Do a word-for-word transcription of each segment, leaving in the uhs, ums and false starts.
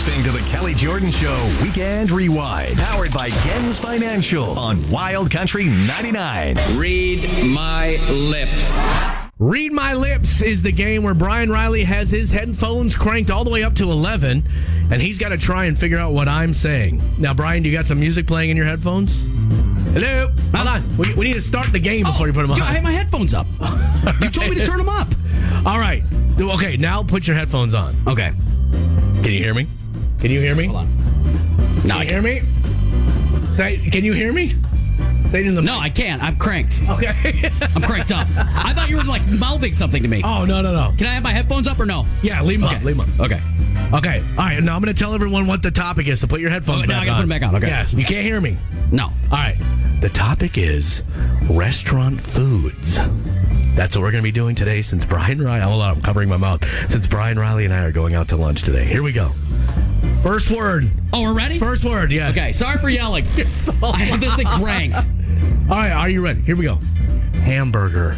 listening to the Kelly Jordan Show Weekend Rewind, powered by Gens Financial on Wild Country ninety-nine. Read my lips. Read My Lips is the game where Brian Riley has his headphones cranked all the way up to eleven, and he's got to try and figure out what I'm saying. Now, Brian, you got some music playing in your headphones? Hello? Hold on. We, we need to start the game before oh, you put them on. I have my headphones up. You told me to turn them up. All right. Okay, now put your headphones on. Okay. Can you hear me? Can you hear me? Hold on. Can No, you I hear me? Say, can you hear me? Say it in the No, I can't. I'm cranked. Okay. I'm cranked up. I thought you were like mouthing something to me. Oh, no, no, no. Can I have my headphones up or no? Yeah, leave them Okay. up. Leave them up. Okay. Okay. All right. Now I'm going to tell everyone what the topic is, so put your headphones Okay, now back I gotta on. put them back on. Okay. Yes. You can't hear me. No. All right. The topic is restaurant foods. That's what we're going to be doing today since Brian Riley... Hold on, I'm covering my mouth. Since Brian Riley and I are going out to lunch today. Here we go. First word. Oh, we're ready? First word, yeah. Okay, sorry for yelling. So I had this thing cranked. All right, are you ready? Here we go. Hamburger.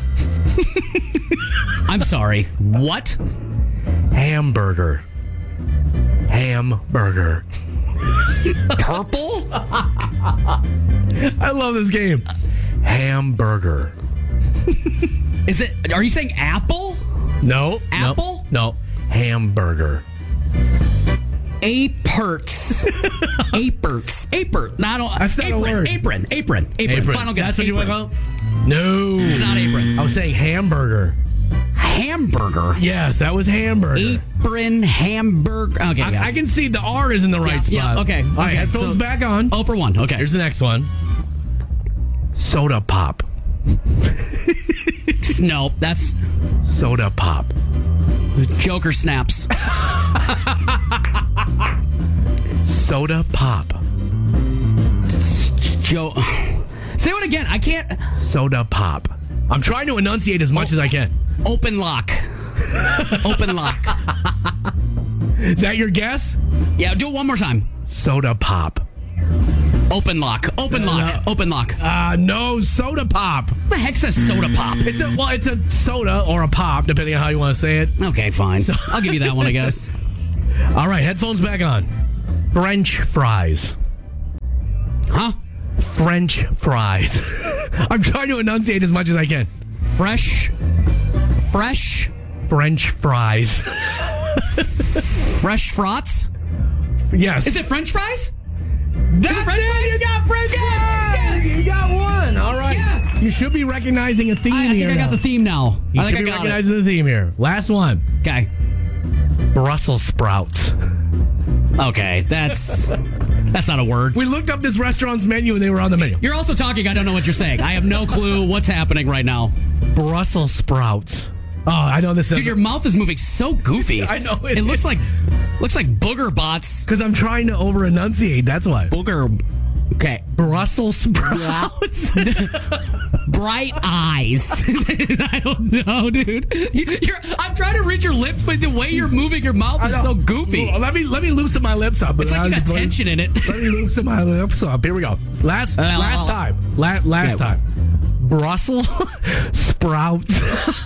I'm sorry. What? Hamburger. Hamburger. Purple? I love this game. Hamburger. Is it? Are you saying apple? No. Apple? No. no. Hamburger. Aperts. Aperts. Apert. No, I don't. That's not a apron, word. Apron. Apron. Apron. Apron. Final guess. That's what apron. you want to call it? No. It's not apron. I was saying hamburger. Hamburger. Yes, that was hamburger. Apron, hamburger. Okay, I, yeah. I can see the R is in the right Yeah, spot. yeah, okay, All right, okay, headphones so- back on. Oh for one. Okay. Here's the next one. Soda pop. No, that's Soda pop. Joker snaps. Soda pop. Joe. Say it again. I can't. Soda pop. I'm trying to enunciate as much Oh. as I can. Open lock. Open lock. Is that your guess? Yeah, do it one more time. Soda pop. Open lock. Open No, lock. no. Open lock. Uh, no, soda pop. What the heck says soda pop? It's a well, it's a soda or a pop, depending on how you want to say it. Okay, fine. I'll give you that one, I guess. All right, headphones back on. French fries. Huh? French fries. I'm trying to enunciate as much as I can. Fresh. Fresh. French fries. Fresh fraughts. Yes. Is it French fries? That's it French it. fries? You got French Yes, fries. yes. You got one. All right. Yes. You should be recognizing a theme I, I here. think I got now. the theme now. You I should think be I got recognizing the theme here. Last one. it. Okay. Brussels sprouts. Okay, that's that's not a word. We looked up this restaurant's menu and they were on the menu. You're also talking. I don't know what you're saying. I have no clue what's happening right now. Brussels sprouts. Oh, I know this is Dude, your mouth is moving so goofy. I know It, it looks is. like looks like booger bots. because I'm trying to over enunciate. That's why. Booger. Okay. Brussels sprouts. Bright eyes. I don't know, dude. You're, I'm trying to read your lips, but the way you're moving your mouth is I know. so goofy. Well, let me let me loosen my lips up. It's like you got Let me- tension in it. Let me loosen my lips up. Here we go. Last Uh, last time. La- last okay. time. Brussels sprouts.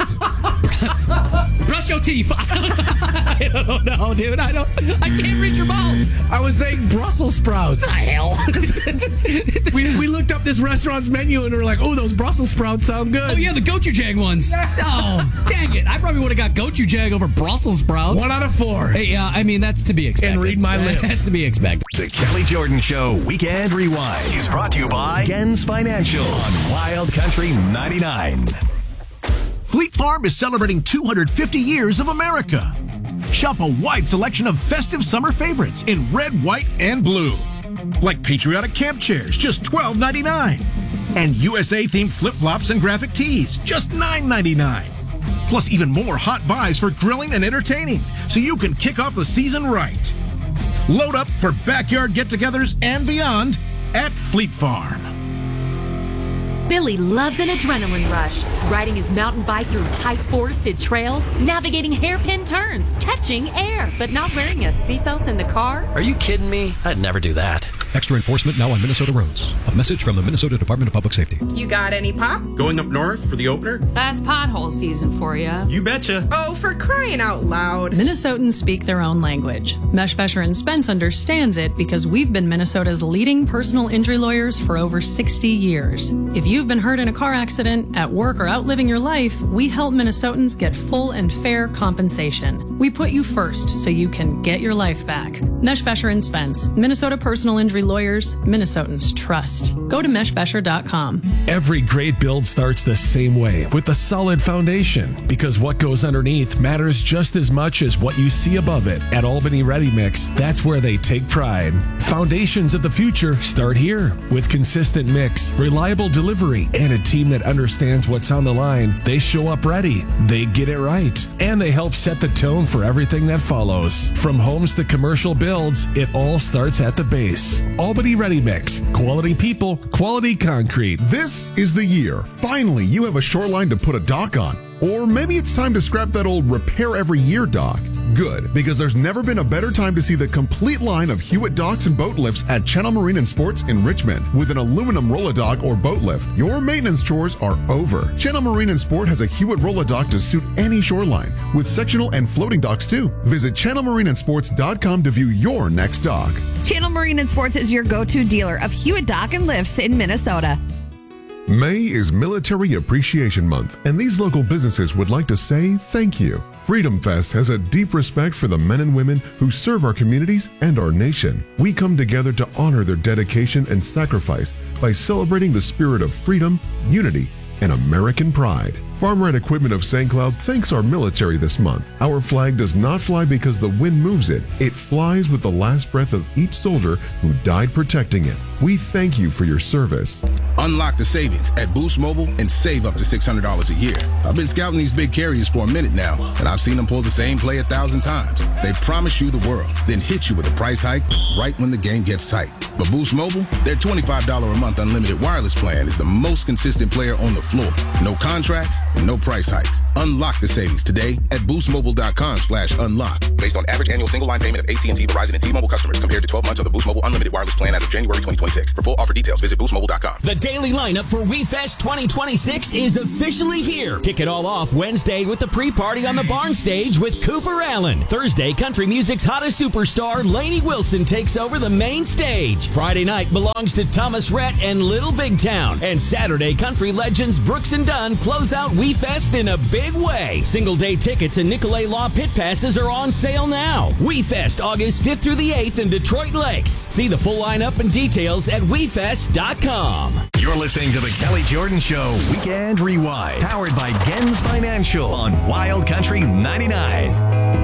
Brush your teeth. I don't know, dude. I don't. I can't read your mouth. I was saying Brussels sprouts. What the hell? We, we looked up this restaurant's menu and we were like, oh, those Brussels sprouts sound good. Oh yeah, the gochujang ones. Oh, dang it! I probably would have got gochujang over Brussels sprouts. One out of four. Hey, yeah, I mean that's to be expected. And read my lips. That's to be expected. The Kelly Jordan Show Weekend Rewind is brought to you by Gens Financial on Wild Country ninety-nine. Fleet Farm is celebrating two hundred fifty years of America. Shop a wide selection of festive summer favorites in red, white, and blue. Like patriotic camp chairs, just twelve ninety-nine. And U S A-themed flip-flops and graphic tees, just nine ninety-nine. Plus even more hot buys for grilling and entertaining, so you can kick off the season right. Load up for backyard get-togethers and beyond at Fleet Farm. Billy loves an adrenaline rush, riding his mountain bike through tight forested trails, navigating hairpin turns, catching air, but not wearing a seatbelt in the car. Are you kidding me? I'd never do that. Extra enforcement now on Minnesota roads. A message from the Minnesota Department of Public Safety. You got any pop? Going up north for the opener? That's pothole season for you. You betcha. Oh, for crying out loud. Minnesotans speak their own language. Mesh Besher and Spence understands it because we've been Minnesota's leading personal injury lawyers for over sixty years. If you've been hurt in a car accident, at work, or out living your life, we help Minnesotans get full and fair compensation. We put you first so you can get your life back. Mesh Besher and Spence, Minnesota personal injury lawyers, Minnesotans trust. Go to mesh besher dot com. Every great build starts the same way, with a solid foundation, because what goes underneath matters just as much as what you see above it. At Albany Ready Mix, that's where they take pride. Foundations of the future start here. With consistent mix, reliable delivery, and a team that understands what's on the line, they show up ready. They get it right. And they help set the tone for everything that follows. From homes to commercial builds, it all starts at the base. Albany Ready Mix. Quality people, quality concrete. This is the year. Finally, you have a shoreline to put a dock on. Or maybe it's time to scrap that old repair every year dock. Good, because there's never been a better time to see the complete line of Hewitt docks and boat lifts at Channel Marine and Sports in Richmond. With an aluminum roll-a-dock or boat lift, your maintenance chores are over. Channel Marine and Sport has a Hewitt roll-a-dock to suit any shoreline, with sectional and floating docks too. Visit channel marine and sports dot com to view your next dock. Channel Marine and Sports is your go-to dealer of Hewitt dock and lifts in Minnesota. May is Military Appreciation Month, and these local businesses would like to say thank you. Freedom Fest has a deep respect for the men and women who serve our communities and our nation. We come together to honor their dedication and sacrifice by celebrating the spirit of freedom, unity, and American pride. Farm Right Equipment of Saint Cloud thanks our military this month. Our flag does not fly because the wind moves it. It flies with the last breath of each soldier who died protecting it. We thank you for your service. Unlock the savings at Boost Mobile and save up to six hundred dollars a year. I've been scouting these big carriers for a minute now, and I've seen them pull the same play a thousand times. They promise you the world, then hit you with a price hike right when the game gets tight. But Boost Mobile, their twenty-five dollars a month unlimited wireless plan is the most consistent player on the floor. No contracts, no price hikes. Unlock the savings today at boost mobile dot com slash unlock. Based on average annual single line payment of A T and T, Verizon, and T-Mobile customers compared to twelve months of the Boost Mobile unlimited wireless plan as of January twenty twenty-six. For full offer details, visit boost mobile dot com. The daily lineup for WeFest twenty twenty-six is officially here. Kick it all off Wednesday with the pre-party on the barn stage with Cooper Allen. Thursday, country music's hottest superstar, Lainey Wilson, takes over the main stage. Friday night belongs to Thomas Rhett and Little Big Town. And Saturday, country legends Brooks and Dunn close out WeFest in a big way. Single day tickets and Nicolay Law pit passes are on sale now. WeFest August fifth through the eighth in Detroit Lakes. See the full lineup and details at we fest dot com. You're listening to the Kelly Jordan Show Weekend Rewind, powered by Gens Financial on Wild Country ninety-nine.